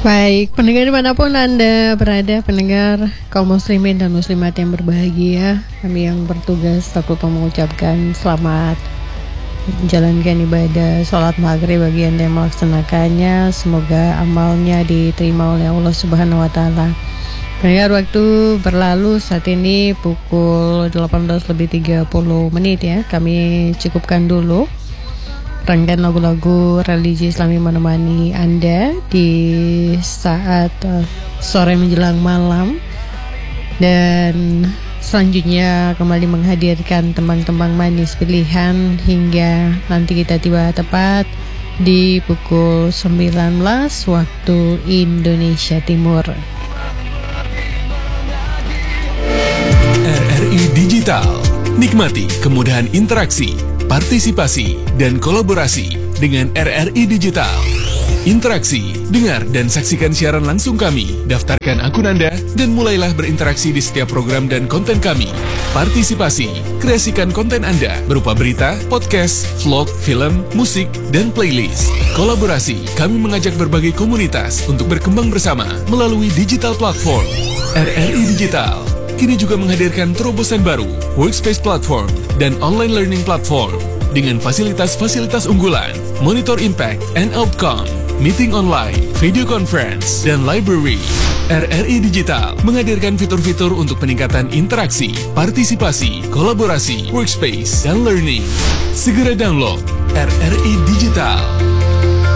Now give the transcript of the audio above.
Baik, pendengar dimanapun Anda berada, pendengar kaum muslimin dan muslimat yang berbahagia, kami yang bertugas tak lupa mengucapkan selamat menjalankan ibadah sholat maghrib bagi Anda yang melaksanakannya. Semoga amalnya diterima oleh Allah Subhanahu wa Ta'ala. Pendengar, waktu berlalu saat ini pukul 18:30 ya. Kami cukupkan dulu rangkaian lagu-lagu religi Islami menemani Anda di saat sore menjelang malam. Dan selanjutnya kembali menghadirkan tembang-tembang manis pilihan hingga nanti kita tiba tepat di pukul 19 waktu Indonesia Timur. RRI Digital. Nikmati kemudahan interaksi, partisipasi, dan kolaborasi dengan RRI Digital. Interaksi, dengar dan saksikan siaran langsung kami, daftarkan akun Anda, dan mulailah berinteraksi di setiap program dan konten kami. Partisipasi, kreasikan konten Anda berupa berita, podcast, vlog, film, musik, dan playlist. Kolaborasi, kami mengajak berbagai komunitas untuk berkembang bersama melalui digital platform. RRI Digital kini juga menghadirkan terobosan baru, workspace platform, dan online learning platform dengan fasilitas-fasilitas unggulan, monitor impact and outcome, meeting online, video conference, dan library. RRI Digital menghadirkan fitur-fitur untuk peningkatan interaksi, partisipasi, kolaborasi, workspace, dan learning. Segera download RRI Digital.